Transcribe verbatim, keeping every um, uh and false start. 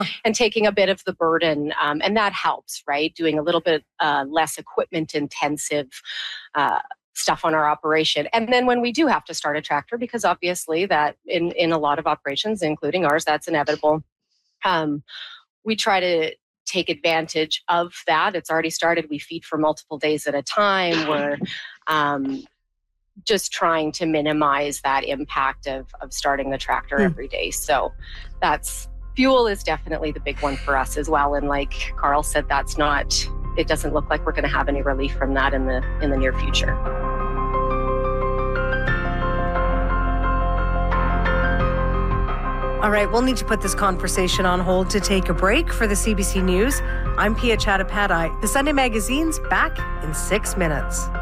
and taking a bit of the burden. Um, and that helps, right? Doing a little bit uh, less equipment intensive uh, stuff on our operation. And then when we do have to start a tractor, because obviously that in, in a lot of operations, including ours, that's inevitable. Um, we try to take advantage of that. It's already started. We feed for multiple days at a time. We're um, just trying to minimize that impact of, of starting the tractor mm. every day. So that's, fuel is definitely the big one for us as well. And like Carl said, that's not, it doesn't look like we're going to have any relief from that in the in the near future. All right, we'll need to put this conversation on hold to take a break. For the C B C News, I'm Pia Chattopadhyay. The Sunday Magazine's back in six minutes.